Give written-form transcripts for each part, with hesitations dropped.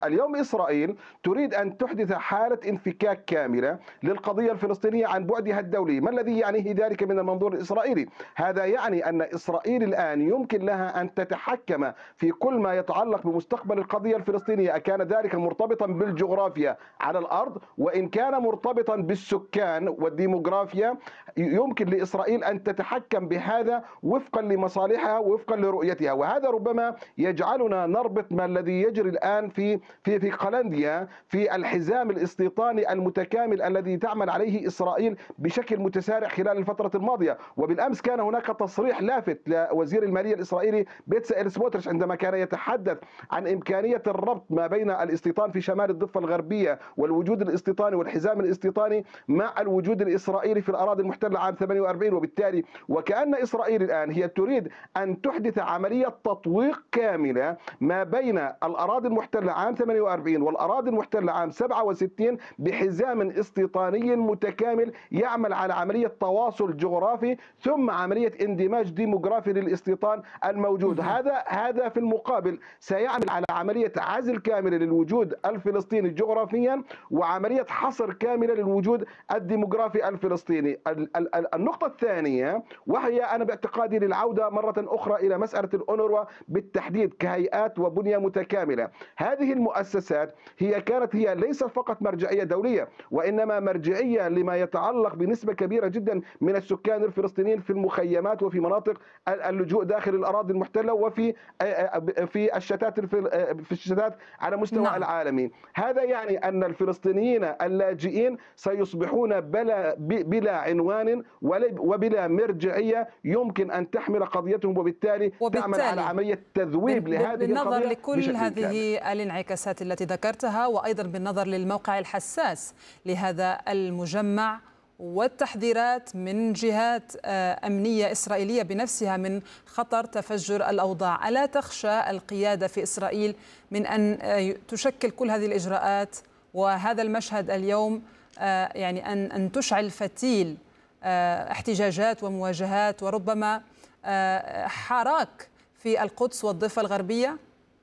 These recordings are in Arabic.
اليوم إسرائيل تريد أن تحدث حالة انفكاك كاملة للقضية الفلسطينية عن بعدها الدولي. ما الذي يعنيه ذلك من المنظور الإسرائيلي؟ هذا يعني أن إسرائيل الآن يمكن لها أن تتحكم في كل ما يتعلق بمستقبل القضية الفلسطينية، أكان ذلك مرتبطا بالجغرافيا على الأرض وإن كان مرتبطا بالسكان والديموغرافيا، يمكن لإسرائيل أن تتحكم بهذا وفقا لمصالحها وفقا لرؤيتها. وهذا ربما يجعلنا نربط ما الذي يجري الآن في قلنديا في الحزام الاستيطاني المتكامل الذي تعمل عليه إسرائيل بشكل متسارع خلال الفترة الماضية. وبالأمس كان هناك تصريح لافت لوزير المالية الإسرائيلي بيتسائل سموتريتش عندما كان يتحدث عن إمكانية الربط ما بين الاستيطان في شمال الضفة الغربية والوجود الاستيطاني والحزام الاستيطاني مع الوجود الإسرائيلي في الأراضي المحتلة عام 48. وبالتالي وكأن إسرائيل الآن هي تريد أن تحدث عملية تطويق كاملة ما بين الأراضي المحتلة عام 48 والأراضي المحتلة عام 67 بحزام استيطاني متكامل يعمل على عملية تواصل جغرافي ثم عملية اندماج ديموغرافي للاستيطان الموجود. هذا في المقابل سيعمل على عملية عزل كاملة للوجود الفلسطيني جغرافيا وعملية حصر كاملة للوجود الديموغرافي الفلسطيني. النقطة الثانية وهي أنا باعتقادي للعودة مرة أخرى إلى مسألة الأونروا بالتحديد كهيئات وبنية متكاملة. هذه المؤسسات كانت هي ليست فقط مرجعية دولية وإنما مرجعية لما يتعلق بنسبة كبيرة جدا من السكان الفلسطينيين في المخيمات وفي مناطق اللجوء داخل الأراضي المحتلة وفي الشتات على مستوى العالمي. هذا يعني أن الفلسطينيين اللاجئين سيصبحون بلا عنوان وبلا مرجعية يمكن أن تحمل قضيتهم وبالتالي تعمل على عملية تذويب لهذه القضية. بالنظر لكل هذه الانعكاسات التي ذكرتها وأيضا بالنظر للموقع الحساس لهذا المجمع والتحذيرات من جهات أمنية إسرائيلية بنفسها من خطر تفجر الأوضاع، ألا تخشى القيادة في إسرائيل من أن تشكل كل هذه الإجراءات وهذا المشهد اليوم يعني أن تشعل فتيل احتجاجات ومواجهات وربما حراك في القدس والضفة الغربية؟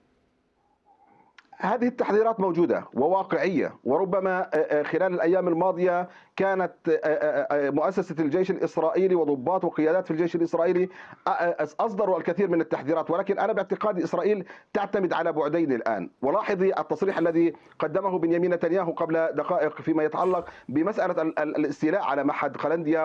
هذه التحذيرات موجودة وواقعية، وربما خلال الأيام الماضية كانت مؤسسة الجيش الإسرائيلي وضباط وقيادات في الجيش الإسرائيلي أصدروا الكثير من التحذيرات، ولكن أنا باعتقادي إسرائيل تعتمد على بعدين الآن. ولاحظي التصريح الذي قدمه بنيامين نتنياهو قبل دقائق فيما يتعلق بمسألة الاستيلاء على معهد قلنديا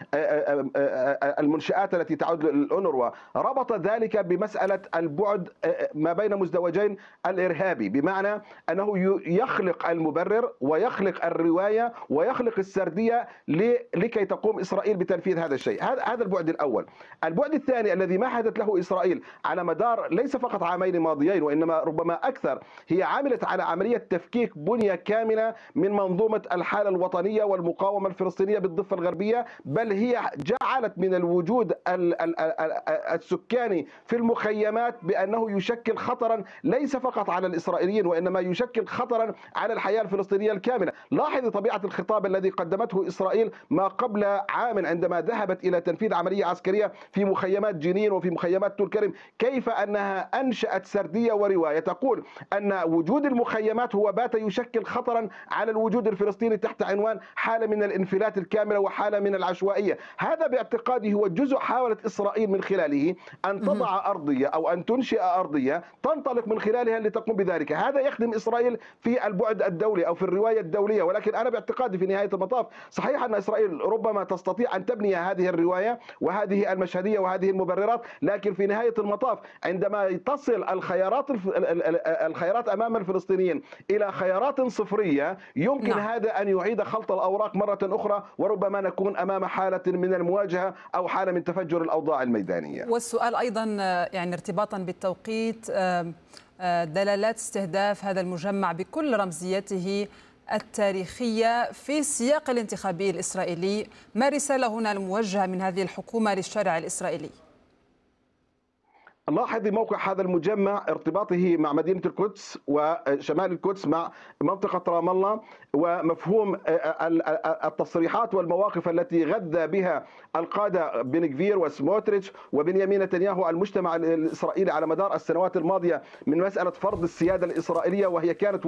والمنشآت التي تعود للأونروا، ربط ذلك بمسألة البعد ما بين مزدوجين الإرهابي، بمعنى أنه يخلق المبرر ويخلق الرواية ويخلق السردية لكي تقوم إسرائيل بتنفيذ هذا الشيء. هذا البعد الأول. البعد الثاني الذي مهدت له إسرائيل على مدار ليس فقط عامين ماضيين وإنما ربما أكثر، هي عملت على عملية تفكيك بنية كاملة من منظومة الحالة الوطنية والمقاومة الفلسطينية بالضفة الغربية، بل هي جعلت من الوجود السكاني في المخيمات بأنه يشكل خطرا ليس فقط على الإسرائيليين وإنما يشكل خطرا على الحياة الفلسطينية الكاملة. لاحظ طبيعة الخطاب الذي قدمته إسرائيل ما قبل عام عندما ذهبت إلى تنفيذ عملية عسكرية في مخيمات جنين وفي مخيمات طول كرم، كيف أنها أنشأت سردية ورواية تقول أن وجود المخيمات هو بات يشكل خطرا على الوجود الفلسطيني تحت عنوان حالة من الانفلات الكاملة وحالة من العشوائية. هذا باعتقادي هو جزء حاولت إسرائيل من خلاله أن تضع أرضية أو أن تنشئ أرضية تنطلق من خلالها لتقوم بذلك. هذا يخدم إسرائيل في البعد الدولي أو في الرواية الدولية، ولكن أنا باعتقادي في نهاية المطاف صحيح أن إسرائيل ربما تستطيع أن تبني هذه الرواية وهذه المشهدية وهذه المبررات، لكن في نهاية المطاف عندما تصل الخيارات أمام الفلسطينيين إلى خيارات صفرية يمكن هذا أن يعيد خلط الأوراق مرة أخرى وربما نكون أمام حالة من المواجهة أو حالة من تفجر الأوضاع الميدانية. والسؤال أيضا يعني ارتباطا بالتوقيت، دلالات استهداف هذا المجمع بكل رمزيته التاريخية في السياق الانتخابي الإسرائيلي، ما رسالة هنا الموجهة من هذه الحكومة للشارع الإسرائيلي؟ لاحظي موقع هذا المجمع، ارتباطه مع مدينة القدس وشمال القدس مع منطقة رام الله، ومفهوم التصريحات والمواقف التي غذى بها القادة بن غفير وسموتريتش وبنيامين نتنياهو المجتمع الإسرائيلي على مدار السنوات الماضية من مسألة فرض السيادة الإسرائيلية، وهي كانت